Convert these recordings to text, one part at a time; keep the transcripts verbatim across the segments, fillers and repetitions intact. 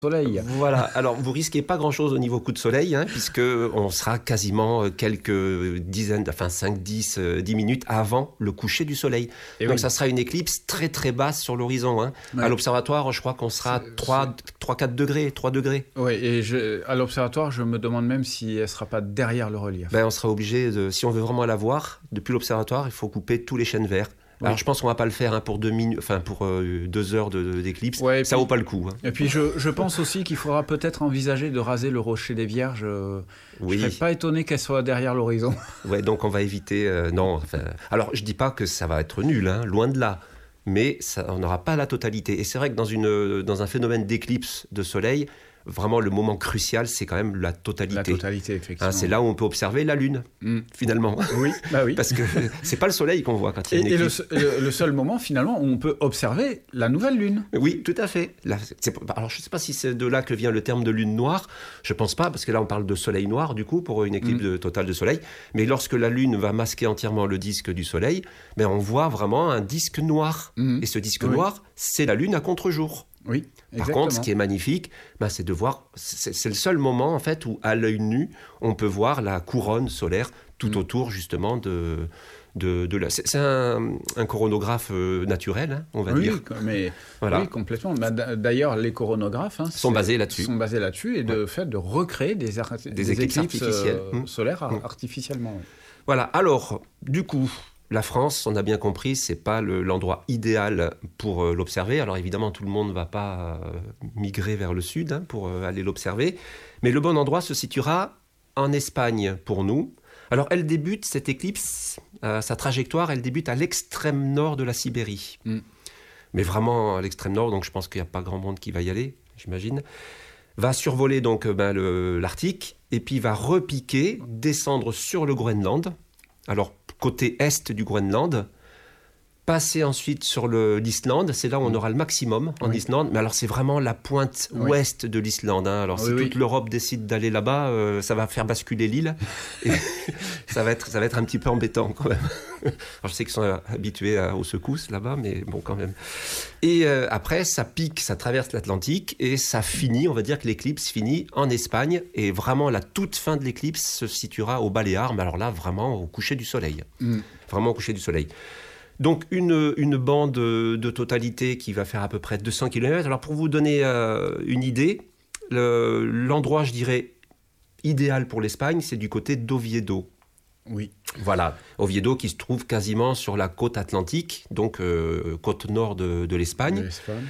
soleil. Voilà, alors vous risquez pas grand-chose au niveau coup de soleil, hein, puisque on sera quasiment quelques dizaines, enfin cinq, dix, dix minutes avant le coucher du soleil. Et donc oui. Ça sera une éclipse très très basse sur l'horizon. Hein. Ouais. À l'observatoire, je crois qu'on sera à trois à quatre degrés, trois degrés. Oui, et je, à l'observatoire, je me demande même si elle ne sera pas derrière le relief. Ben, on sera obligé, de, si on veut vraiment la voir, depuis l'observatoire, il faut couper tous les chênes verts. Oui. Alors je pense qu'on ne va pas le faire hein, pour, deux, minu- enfin, pour euh, deux heures de, de, d'éclipse, ouais, ça ne vaut pas le coup. Hein. Et puis je, je pense aussi qu'il faudra peut-être envisager de raser le rocher des Vierges. Oui. Je ne serais pas étonné qu'elle soit derrière l'horizon. Ouais, donc on va éviter... Euh, non, enfin, alors je ne dis pas que ça va être nul, hein, loin de là, mais ça, on n'aura pas la totalité. Et c'est vrai que dans, une, dans un phénomène d'éclipse de soleil, vraiment le moment crucial, c'est quand même la totalité. La totalité, effectivement. Hein, c'est là où on peut observer la Lune, mm. finalement. Oui, bah oui. Parce que c'est pas le soleil qu'on voit quand il y a une et, éclipse. Et le, le seul moment, finalement, où on peut observer la nouvelle Lune. Oui, tout à fait. Là, c'est, alors, je ne sais pas si c'est de là que vient le terme de lune noire. Je ne pense pas, parce que là, on parle de soleil noir, du coup, pour une éclipse mm. de, totale de soleil. Mais lorsque la Lune va masquer entièrement le disque du soleil, ben, on voit vraiment un disque noir. Mm. Et ce disque oui. noir, c'est la Lune à contre-jour. Oui, Par contre, ce qui est magnifique, ben, c'est de voir, c'est, c'est le seul moment en fait où, à l'œil nu, on peut voir la couronne solaire tout mmh. autour justement de, de, de la. C'est, c'est un, un coronographe euh, naturel, hein, on va oui, dire. Mais voilà. Oui, complètement. D'ailleurs, les coronographes hein, sont basés là-dessus. Sont basés là-dessus et de ouais. fait de recréer des, ar- des, des éclipses, éclipses artificielles euh, solaires mmh. artificiellement. Oui. Voilà. Alors, du coup. La France, on a bien compris, c'est pas le, l'endroit idéal pour euh, l'observer. Alors évidemment, tout le monde ne va pas euh, migrer vers le sud hein, pour euh, aller l'observer. Mais le bon endroit se situera en Espagne pour nous. Alors elle débute, cette éclipse, euh, sa trajectoire, elle débute à l'extrême nord de la Sibérie. Mm. Mais vraiment à l'extrême nord, donc je pense qu'il n'y a pas grand monde qui va y aller, j'imagine. Va survoler donc ben, le, l'Arctique et puis va repiquer, descendre sur le Groenland. Alors, côté est du Groenland, passer ensuite sur le, l'Islande, c'est là où on aura le maximum en oui. Islande, mais alors c'est vraiment la pointe oui. ouest de l'Islande. Hein. Alors oui, si oui. toute l'Europe décide d'aller là-bas, euh, ça va faire basculer l'île, et ça, va être, ça va être un petit peu embêtant quand même. Alors, je sais qu'ils sont habitués à, aux secousses là-bas, mais bon quand même. Et euh, après, ça pique, ça traverse l'Atlantique, et ça finit, on va dire que l'éclipse finit en Espagne, et vraiment la toute fin de l'éclipse se situera aux Baléares, mais alors là, vraiment au coucher du soleil. Mm. Vraiment au coucher du soleil. Donc, une, une bande de totalité qui va faire à peu près deux cents kilomètres. Alors, pour vous donner euh, une idée, le, l'endroit, je dirais, idéal pour l'Espagne, c'est du côté d'Oviedo. Oui. Voilà, Oviedo qui se trouve quasiment sur la côte atlantique, donc euh, côte nord de, de l'Espagne. De l'Espagne.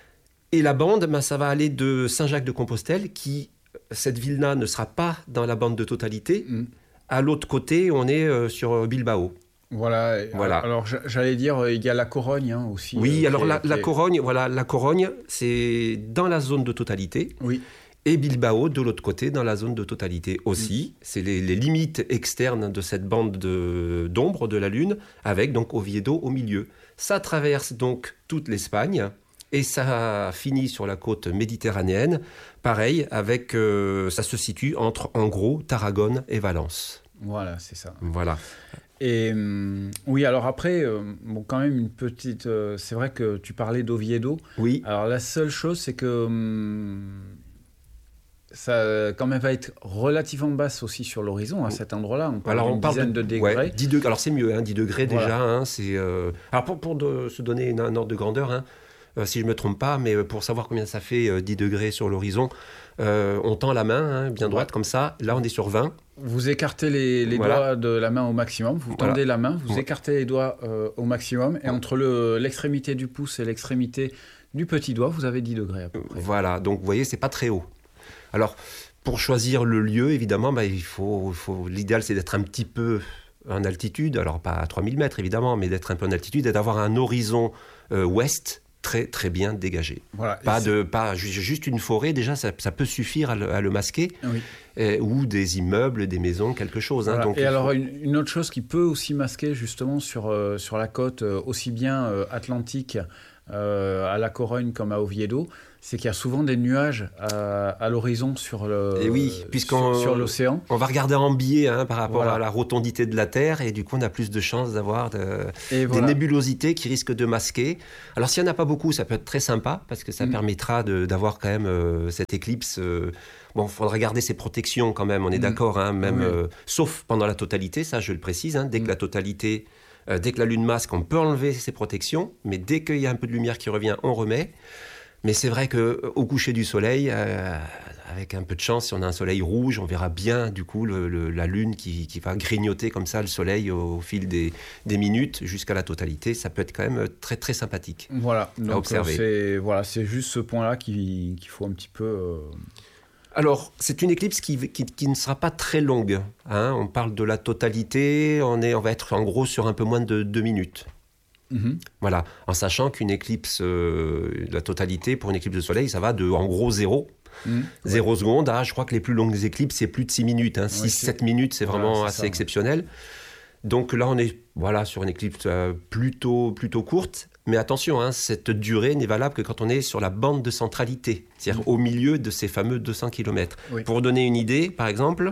Et la bande, ben, ça va aller de Saint-Jacques-de-Compostelle, qui, cette ville-là ne sera pas dans la bande de totalité. Mm. À l'autre côté, on est euh, sur Bilbao. Voilà. voilà. Alors, j'allais dire, il y a la Corogne hein, aussi. Oui, euh, alors est, la, la est... Corogne, voilà, la Corogne, c'est dans la zone de totalité. Oui. Et Bilbao, de l'autre côté, dans la zone de totalité aussi. Mm. C'est les, les limites externes de cette bande de, d'ombre de la Lune, avec donc Oviedo au milieu. Ça traverse donc toute l'Espagne et ça finit sur la côte méditerranéenne. Pareil, avec, euh, ça se situe entre, en gros, Tarragone et Valence. Voilà, c'est ça. Voilà. Et euh, oui, alors après, euh, bon, quand même une petite... Euh, c'est vrai que tu parlais d'Oviedo. Oui. Alors la seule chose, c'est que euh, ça quand même va être relativement basse aussi sur l'horizon à cet endroit-là. On parle alors, d'une on parle dizaine de, de degrés. Ouais, dix degrés. Alors c'est mieux, hein, dix degrés voilà. déjà. Hein, c'est, euh... Alors pour, pour de, se donner une, un ordre de grandeur, hein, euh, si je ne me trompe pas, mais pour savoir combien ça fait euh, dix degrés sur l'horizon, euh, on tend la main hein, bien droite ouais. comme ça. Là, on est sur vingt. Vous écartez les, les voilà. doigts de la main au maximum, vous tendez voilà. la main, vous ouais. écartez les doigts euh, au maximum, et entre le, l'extrémité du pouce et l'extrémité du petit doigt, vous avez dix degrés à peu près. Voilà, donc vous voyez, c'est pas très haut. Alors, pour choisir le lieu, évidemment, bah, il faut, il faut, l'idéal, c'est d'être un petit peu en altitude, alors pas à trois mille mètres, évidemment, mais d'être un peu en altitude et d'avoir un horizon euh, ouest très, très bien dégagé. Voilà, pas, de, pas juste une forêt, déjà, ça, ça peut suffire à le, à le masquer. Oui. Et, ou des immeubles, des maisons, quelque chose. Voilà. Hein, donc et alors, faut... une, une autre chose qui peut aussi masquer, justement, sur, euh, sur la côte, euh, aussi bien euh, atlantique, euh, à la Corogne comme à Oviedo, c'est qu'il y a souvent des nuages à, à l'horizon sur le, et oui, sur, sur l'océan. On va regarder en biais hein, par rapport voilà. à la rotondité de la Terre, et du coup on a plus de chances d'avoir de, des voilà. nébulosités qui risquent de masquer. Alors s'il n'y en a pas beaucoup, ça peut être très sympa, parce que ça mmh. permettra de, d'avoir quand même euh, cette éclipse. Euh, bon, il faudra garder ses protections quand même, on est mmh. d'accord, hein, même, oui. euh, sauf pendant la totalité, ça je le précise, hein, dès mmh. que la totalité, euh, dès que la Lune masque, on peut enlever ses protections, mais dès qu'il y a un peu de lumière qui revient, on remet. Mais c'est vrai qu'au coucher du soleil, euh, avec un peu de chance, si on a un soleil rouge, on verra bien du coup le, le, la Lune qui, qui va grignoter comme ça le soleil au, au fil des, des minutes jusqu'à la totalité. Ça peut être quand même très très sympathique voilà, à donc observer. C'est, voilà, c'est juste ce point-là qui, qu'il faut un petit peu... Euh... Alors, c'est une éclipse qui, qui, qui ne sera pas très longue. Hein. On parle de la totalité, on, est, on va être en gros sur un peu moins de deux minutes. Mmh. Voilà, en sachant qu'une éclipse, euh, la totalité pour une éclipse de soleil, ça va de en gros zéro. Mmh. Zéro ouais. seconde, ah, je crois que les plus longues éclipses, c'est plus de six minutes. Hein. six sept ouais, minutes, c'est vraiment voilà, c'est assez ça, exceptionnel. Ouais. Donc là, on est voilà, sur une éclipse euh, plutôt, plutôt courte. Mais attention, hein, cette durée n'est valable que quand on est sur la bande de centralité, c'est-à-dire mmh. au milieu de ces fameux deux cents kilomètres. Oui. Pour donner une idée, par exemple,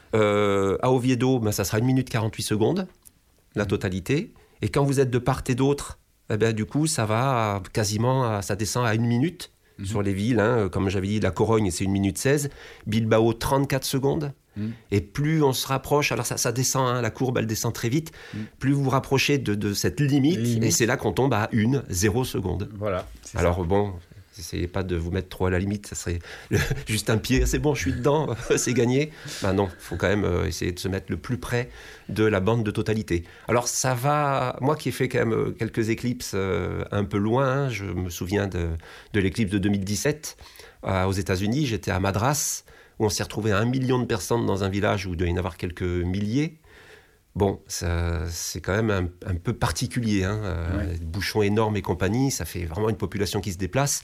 euh, à Oviedo, ben, ça sera une minute quarante-huit secondes, la mmh. totalité. Et quand vous êtes de part et d'autre, eh ben, du coup, ça va quasiment, à, ça descend à une minute mmh. sur les villes. Hein, comme j'avais dit, la Corogne, c'est une minute seize. Bilbao, trente-quatre secondes. Mmh. Et plus on se rapproche, alors ça, ça descend, hein, la courbe, elle descend très vite. Mmh. Plus vous vous rapprochez de, de cette limite, limite, et c'est là qu'on tombe à une, zéro seconde. Voilà. Alors ça. bon... N'essayez pas de vous mettre trop à la limite, ça serait le, juste un pied, c'est bon, je suis dedans, c'est gagné. Ben non, il faut quand même euh, essayer de se mettre le plus près de la bande de totalité. Alors ça va, moi qui ai fait quand même quelques éclipses euh, un peu loin, hein, je me souviens de, de l'éclipse de deux mille dix-sept euh, aux États-Unis, j'étais à Madras, où on s'est retrouvé à un million de personnes dans un village où il doit y en avoir quelques milliers. Bon, ça, c'est quand même un, un peu particulier, hein. euh, ouais. Bouchons énormes et compagnie, ça fait vraiment une population qui se déplace.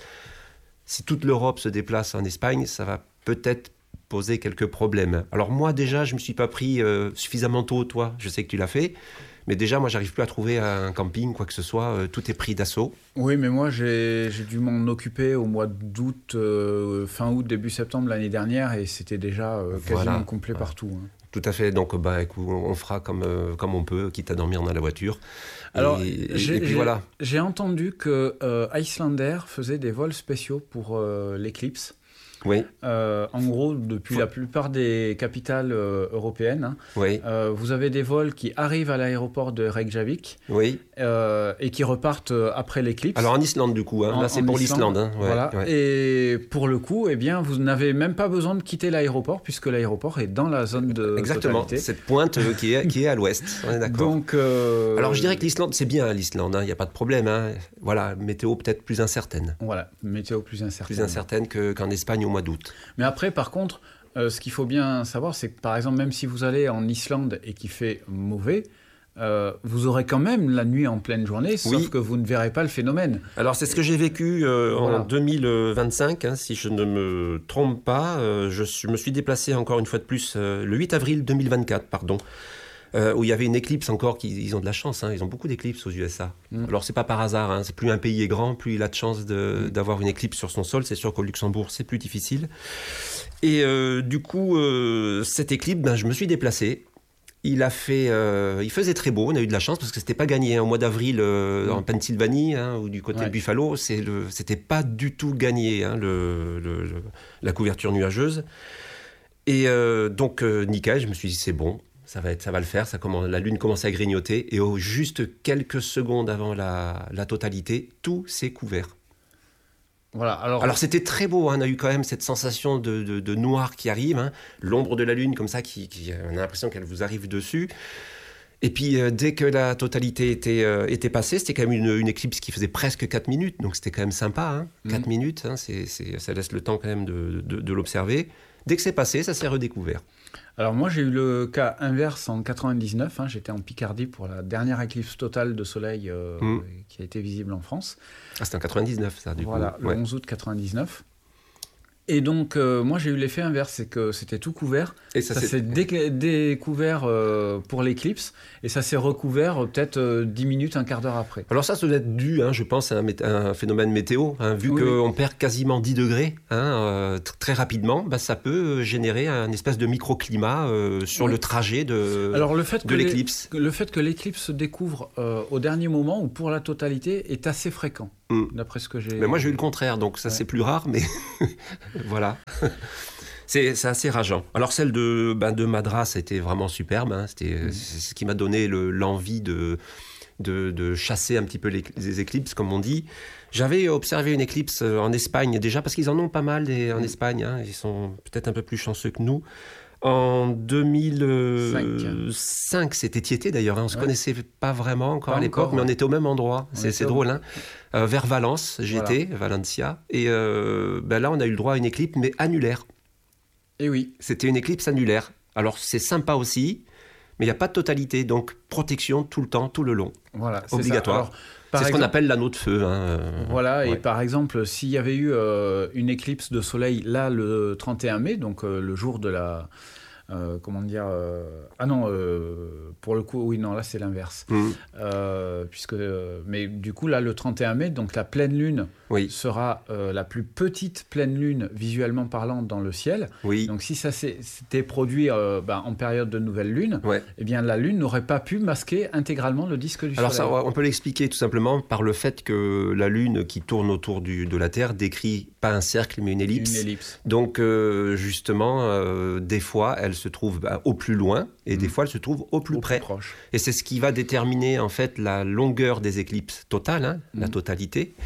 Si toute l'Europe se déplace en Espagne, ça va peut-être poser quelques problèmes. Alors moi déjà, je ne me suis pas pris euh, suffisamment tôt, toi, je sais que tu l'as fait, mais déjà moi j'arrive plus à trouver un camping, quoi que ce soit, euh, tout est pris d'assaut. Oui, mais moi j'ai, j'ai dû m'en occuper au mois d'août, euh, fin août, début septembre l'année dernière, et c'était déjà euh, quasiment voilà. complet voilà. partout. Hein. Tout à fait, donc bah, écoute, on fera comme, euh, comme on peut, quitte à dormir dans la voiture. Alors, et, j'ai, et puis j'ai, voilà. J'ai entendu que euh, Icelandair faisait des vols spéciaux pour euh, l'éclipse. Oui. Euh, en gros, depuis Faut... la plupart des capitales euh, européennes, hein, oui. euh, vous avez des vols qui arrivent à l'aéroport de Reykjavik oui. euh, et qui repartent après l'éclipse. Alors en Islande, du coup, hein. En, là c'est pour Islande, l'Islande. Hein. Ouais, voilà. ouais. Et pour le coup, eh bien, vous n'avez même pas besoin de quitter l'aéroport puisque l'aéroport est dans la zone de Exactement, totalité. Cette pointe euh, qui, est, qui est à l'ouest. On est d'accord. Donc, euh... Alors je dirais que l'Islande, c'est bien, hein, l'Islande, il hein, n'y a pas de problème. Hein. Voilà, météo peut-être plus incertaine. Voilà, météo plus incertaine. Plus incertaine que, qu'en Espagne au mois d'août. Mais après, par contre, euh, ce qu'il faut bien savoir, c'est que par exemple, même si vous allez en Islande et qu'il fait mauvais, euh, vous aurez quand même la nuit en pleine journée, sauf oui. que vous ne verrez pas le phénomène. Alors c'est ce que j'ai vécu euh, voilà. en deux mille vingt-cinq, hein, si je ne me trompe pas. Euh, je, je me suis déplacé encore une fois de plus euh, le huit avril deux mille vingt-quatre, pardon. Euh, où il y avait une éclipse encore, qui, ils ont de la chance, hein, ils ont beaucoup d'éclipses aux U S A. Mm. Alors c'est pas par hasard, hein, c'est plus un pays est grand, plus il a de chance de, mm. d'avoir une éclipse sur son sol. C'est sûr qu'au Luxembourg c'est plus difficile. Et euh, du coup, euh, cette éclipse, ben, je me suis déplacé. Il a fait, euh, il faisait très beau, on a eu de la chance parce que c'était pas gagné. Hein, au mois d'avril euh, mm. en Pennsylvanie hein, ou du côté ouais. de Buffalo, c'est le, c'était pas du tout gagné hein, le, le, le, la couverture nuageuse. Et euh, donc euh, nickel, je me suis dit c'est bon. Ça va, être, ça va le faire, ça commence, la Lune commence à grignoter et au juste quelques secondes avant la, la totalité, tout s'est couvert. Voilà, alors... alors c'était très beau, hein, on a eu quand même cette sensation de, de, de noir qui arrive, hein, l'ombre de la Lune comme ça, qui, qui, on a l'impression qu'elle vous arrive dessus. Et puis euh, dès que la totalité était, euh, était passée, c'était quand même une, une éclipse qui faisait presque quatre minutes, donc c'était quand même sympa, hein, mmh. quatre minutes, hein, c'est, c'est, ça laisse le temps quand même de, de, de l'observer. Dès que c'est passé, ça s'est redécouvert. Alors moi j'ai eu le cas inverse en quatre-vingt-dix-neuf, hein, j'étais en Picardie pour la dernière éclipse totale de soleil euh, mmh. qui a été visible en France. Ah c'était en quatre-vingt-dix-neuf ça du voilà, coup. Voilà, ouais. le onze août quatre-vingt-dix-neuf. Et donc, euh, moi, j'ai eu l'effet inverse, c'est que c'était tout couvert. Et ça, ça c'est... s'est dé- découvert euh, pour l'éclipse, et ça s'est recouvert euh, peut-être euh, dix minutes, un quart d'heure après. Alors ça, ça doit être dû, hein, je pense, à un, mé- un phénomène météo. Hein, vu oui, qu'on oui. perd quasiment dix degrés hein, euh, t- très rapidement, bah, ça peut générer un espèce de microclimat euh, sur oui. le trajet de, Alors, le fait de l'éclipse. Le fait que l'éclipse se découvre euh, au dernier moment, ou pour la totalité, est assez fréquent. Mmh. D'après ce que j'ai... Mais moi, j'ai eu le contraire, donc ça, ouais. c'est plus rare, mais voilà. C'est, c'est assez rageant. Alors, celle de, ben, de Madras était vraiment superbe. Hein. C'était, mmh. C'est ce qui m'a donné le, l'envie de, de, de chasser un petit peu les, les éclipses, comme on dit. J'avais observé une éclipse en Espagne, déjà, parce qu'ils en ont pas mal des, en mmh. Espagne. Hein. Ils sont peut-être un peu plus chanceux que nous. En deux mille cinq, c'était Tieté d'ailleurs, hein. on ne se ouais. connaissait pas vraiment encore pas à l'époque, encore, mais ouais. on était au même endroit, c'est, c'est drôle, hein. euh, vers Valence, j'étais, voilà. Valencia, et euh, ben là on a eu le droit à une éclipse, mais annulaire. Et oui. C'était une éclipse annulaire. Alors c'est sympa aussi, mais il n'y a pas de totalité, donc protection tout le temps, tout le long, voilà, obligatoire. C'est, c'est exemple, ce qu'on appelle l'anneau de feu. Hein. Voilà, ouais. et par exemple, s'il y avait eu euh, une éclipse de soleil, là, le trente et un mai, donc euh, le jour de la... Euh, comment dire euh... Ah non, euh, pour le coup, oui, non, là, c'est l'inverse. Mmh. Euh, puisque, euh, mais du coup, là, le trente et un mai, donc la pleine lune oui. sera euh, la plus petite pleine lune, visuellement parlant, dans le ciel. Oui. Donc, si ça s'était produit euh, ben, en période de nouvelle lune, ouais. eh bien, la lune n'aurait pas pu masquer intégralement le disque du Alors soleil. Alors, on peut l'expliquer tout simplement par le fait que la lune qui tourne autour du, de la Terre décrit pas un cercle, mais une ellipse. Une ellipse. Donc, euh, justement, euh, des fois, elle se trouve bah, au plus loin et mmh. des fois, elle se trouve au plus au près. Plus proche. Et c'est ce qui va déterminer, en fait, la longueur des éclipses totales, hein, mmh. la totalité.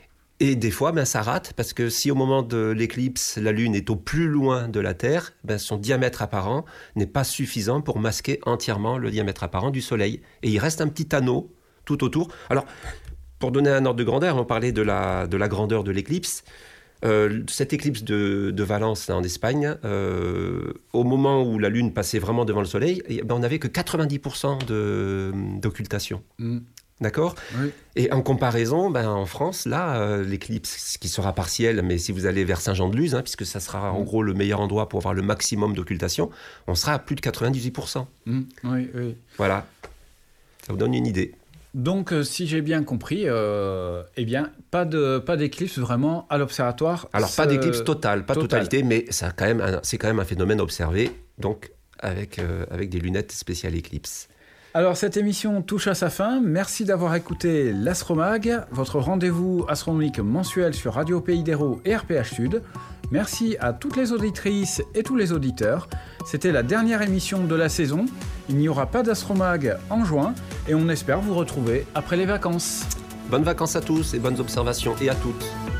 Et des fois, ben, ça rate, parce que si au moment de l'éclipse, la Lune est au plus loin de la Terre, ben, son diamètre apparent n'est pas suffisant pour masquer entièrement le diamètre apparent du Soleil. Et il reste un petit anneau tout autour. Alors, pour donner un ordre de grandeur, on parlait de la, de la grandeur de l'éclipse. Euh, cette éclipse de, de Valence, là, en Espagne, euh, au moment où la Lune passait vraiment devant le Soleil, ben, on n'avait que quatre-vingt-dix pour cent de, d'occultation. Mmh. D'accord ? Oui. Et en comparaison, ben, en France, là, euh, l'éclipse qui sera partielle, mais si vous allez vers Saint-Jean-de-Luz, hein, puisque ça sera mmh. en gros le meilleur endroit pour avoir le maximum d'occultation, on sera à plus de quatre-vingt-dix-huit pour cent. Mmh. Oui, oui. Voilà. Ça vous donne une idée. Donc, euh, si j'ai bien compris, euh, eh bien, pas, de, pas d'éclipse vraiment à l'observatoire. Alors, ce... pas d'éclipse totale, pas total. totalité, mais ça quand même un, c'est quand même un phénomène observé, donc avec, euh, avec des lunettes spéciales éclipse. Alors, cette émission touche à sa fin. Merci d'avoir écouté l'Astromag, votre rendez-vous astronomique mensuel sur Radio Pays d'Hérault et R P H Sud. Merci à toutes les auditrices et tous les auditeurs. C'était la dernière émission de la saison. Il n'y aura pas d'Astromag en juin et on espère vous retrouver après les vacances. Bonnes vacances à tous et bonnes observations et à toutes.